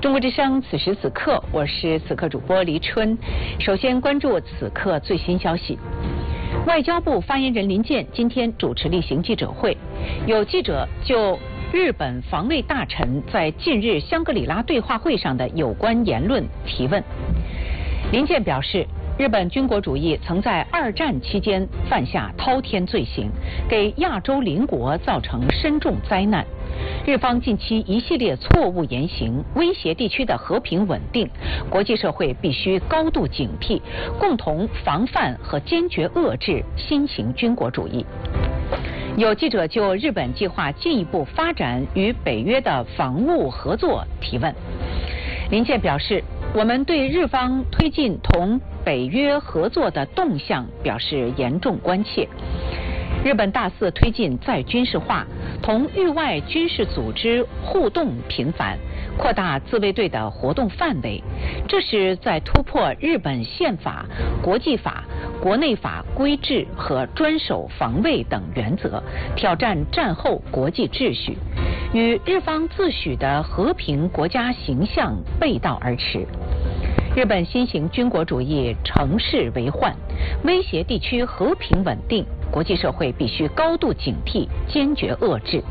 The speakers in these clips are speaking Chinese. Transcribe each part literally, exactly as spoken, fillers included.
中国之声此时此刻，我是此刻主播黎春。首先关注此刻最新消息。外交部发言人林健今天主持例行记者会，有记者就日本防卫大臣在近日香格里拉对话会上的有关言论提问。林健表示，日本军国主义曾在二战期间犯下滔天罪行，给亚洲邻国造成深重灾难。日方近期一系列错误言行，威胁地区的和平稳定，国际社会必须高度警惕，共同防范和坚决遏制新型军国主义。有记者就日本计划进一步发展与北约的防务合作提问。林健表示，我们对日方推进同北约合作的动向表示严重关切。日本大肆推进再军事化，同域外军事组织互动频繁，扩大自卫队的活动范围，这是在突破日本宪法、国际法、国内法规制和专守防卫等原则，挑战战后国际秩序，与日方自诩的和平国家形象背道而驰。日本新型军国主义乘势为患，威胁地区和平稳定，国际社会必须高度警惕，坚决遏制。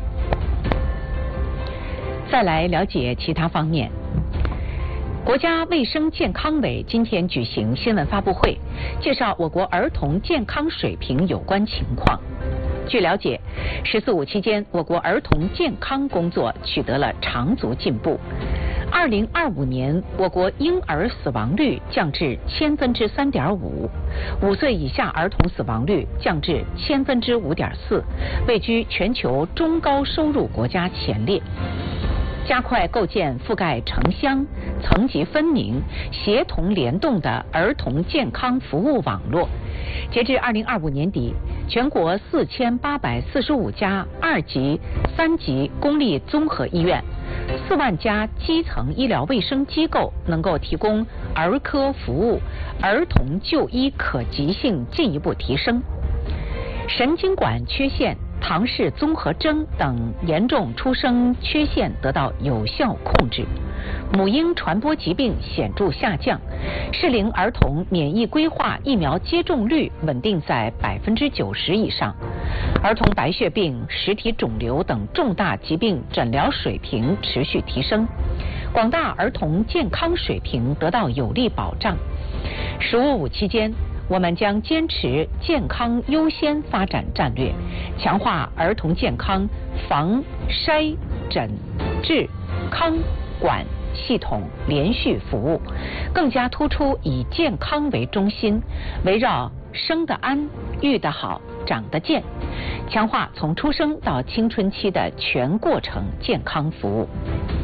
再来了解其他方面。国家卫生健康委今天举行新闻发布会，介绍我国儿童健康水平有关情况。据了解，十四五期间，我国儿童健康工作取得了长足进步。二零二五年，我国婴儿死亡率降至千分之三点五，五岁以下儿童死亡率降至千分之五点四，位居全球中高收入国家前列。加快构建覆盖城乡、层级分明、协同联动的儿童健康服务网络。截至二零二五年底，全国四千八百四十五家二级、三级公立综合医院，四万家基层医疗卫生机构能够提供儿科服务，儿童就医可及性进一步提升。神经管缺陷、唐氏综合征等严重出生缺陷得到有效控制，母婴传播疾病显著下降，适龄儿童免疫规划疫苗接种率稳定在百分之九十以上，儿童白血病、实体肿瘤等重大疾病诊疗水平持续提升，广大儿童健康水平得到有力保障。十五五期间，我们将坚持健康优先发展战略，强化儿童健康防、筛、诊、治、康、管系统连续服务，更加突出以健康为中心，围绕生得安、育得好、长得健，强化从出生到青春期的全过程健康服务。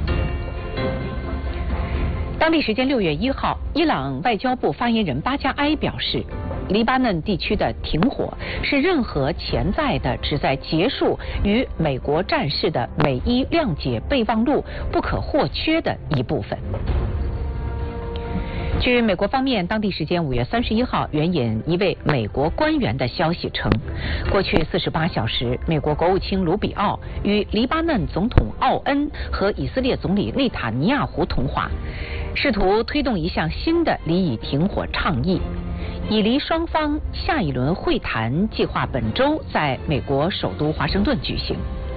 当地时间六月一号，伊朗外交部发言人巴加埃表示，黎巴嫩地区的停火是任何潜在的旨在结束与美国战事的美伊谅解备忘录不可或缺的一部分。据美国方面当地时间五月三十一号援引一位美国官员的消息称，过去四十八小时，美国国务卿卢比奥与黎巴嫩总统奥恩和以色列总理内塔尼亚胡通话，试图推动一项新的黎以停火倡议。以黎双方下一轮会谈计划本周在美国首都华盛顿举行。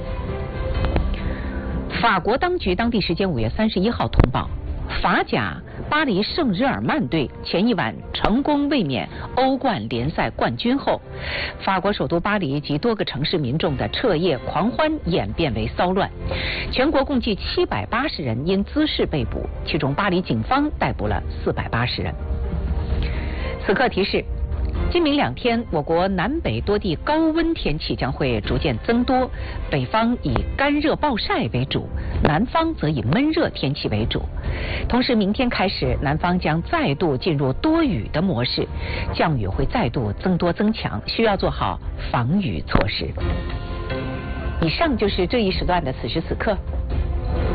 法国当局当地时间五月三十一号通报，法甲巴黎圣日耳曼队前一晚成功卫冕欧冠联赛冠军后，法国首都巴黎及多个城市民众的彻夜狂欢演变为骚乱，全国共计七百八十人因滋事被捕，其中巴黎警方逮捕了四百八十人。此刻提示，今明两天，我国南北多地高温天气将会逐渐增多，北方以干热暴晒为主，南方则以闷热天气为主。同时，明天开始，南方将再度进入多雨的模式，降雨会再度增多增强，需要做好防雨措施。以上就是这一时段的此时此刻。